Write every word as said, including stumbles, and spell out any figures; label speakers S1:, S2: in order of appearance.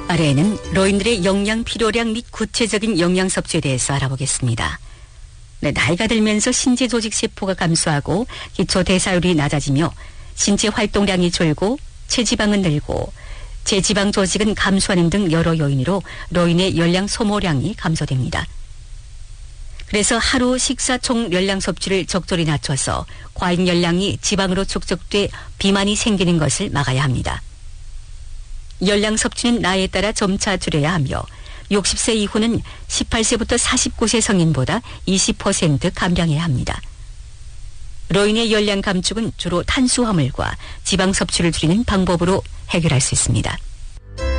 S1: 아래에는 노인들의 영양 필요량 및 구체적인 영양 섭취에 대해서 알아보겠습니다. 네, 나이가 들면서 신체 조직 세포가 감소하고 기초 대사율이 낮아지며 신체 활동량이 줄고 체지방은 늘고 제지방 조직은 감소하는 등 여러 요인으로 노인의 열량 소모량이 감소됩니다. 그래서 하루 식사 총 열량 섭취를 적절히 낮춰서 과잉 열량이 지방으로 축적돼 비만이 생기는 것을 막아야 합니다. 열량 섭취는 나이에 따라 점차 줄여야 하며 육십 세 이후는 십팔 세부터 사십구 세 성인보다 이십 퍼센트 감량해야 합니다. 노인의 열량 감축은 주로 탄수화물과 지방 섭취를 줄이는 방법으로 해결할 수 있습니다.